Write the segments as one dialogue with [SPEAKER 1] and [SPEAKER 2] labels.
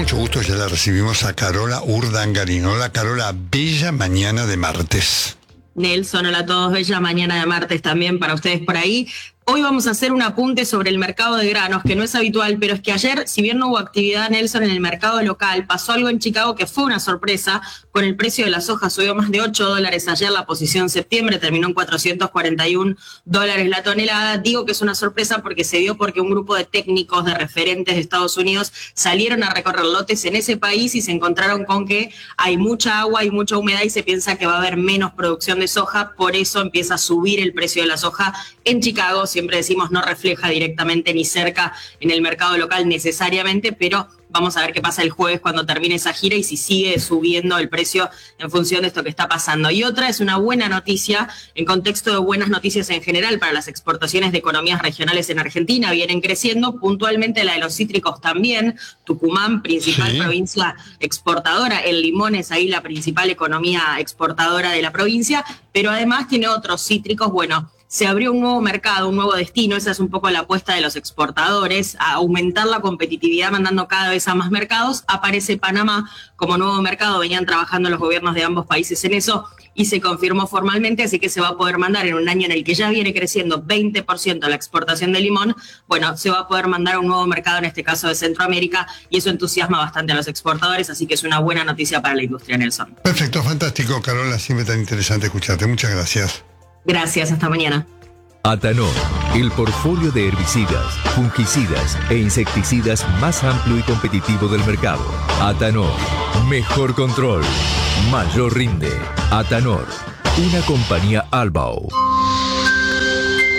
[SPEAKER 1] mucho gusto ya la recibimos a Carola Urdangarín. Hola Carola, bella mañana de martes.
[SPEAKER 2] Nelson, hola a todos, bella mañana de martes también para ustedes por ahí. Hoy vamos a hacer un apunte sobre el mercado de granos, que no es habitual, pero es que ayer, si bien no hubo actividad, Nelson, en el mercado local, pasó algo en Chicago que fue una sorpresa. Con el precio de la soja subió más de $8 ayer, la posición septiembre terminó en $441 la tonelada. Digo que es una sorpresa porque se dio porque un grupo de técnicos, de referentes de Estados Unidos, salieron a recorrer lotes en ese país y se encontraron con que hay mucha agua, hay mucha humedad y se piensa que va a haber menos producción de soja, por eso empieza a subir el precio de la soja en Chicago. Siempre decimos no refleja directamente ni cerca en el mercado local necesariamente, pero vamos a ver qué pasa el jueves cuando termine esa gira y si sigue subiendo el precio en función de esto que está pasando. Y otra es una buena noticia en contexto de buenas noticias en general para las exportaciones de economías regionales en Argentina. Vienen creciendo, puntualmente la de los cítricos también. Tucumán, principal provincia exportadora. El limón es ahí la principal economía exportadora de la provincia, pero además tiene otros cítricos. Bueno, se abrió un nuevo mercado, un nuevo destino. Esa es un poco la apuesta de los exportadores, a aumentar la competitividad mandando cada vez a más mercados. Aparece Panamá como nuevo mercado, venían trabajando los gobiernos de ambos países en eso y se confirmó formalmente, así que se va a poder mandar en un año en el que ya viene creciendo 20% la exportación de limón. Bueno, se va a poder mandar a un nuevo mercado, en este caso de Centroamérica, y eso entusiasma bastante a los exportadores, así que es una buena noticia para la industria, Nelson.
[SPEAKER 1] Perfecto, fantástico, Carola, siempre tan interesante escucharte. Muchas gracias.
[SPEAKER 2] Gracias, hasta mañana.
[SPEAKER 3] Atanor, el portfolio de herbicidas, fungicidas e insecticidas más amplio y competitivo del mercado. Atanor, mejor control, mayor rinde. Atanor, una compañía Albao.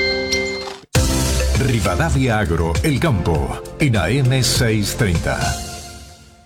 [SPEAKER 4] Rivadavia Agro, El Campo, en AM 630.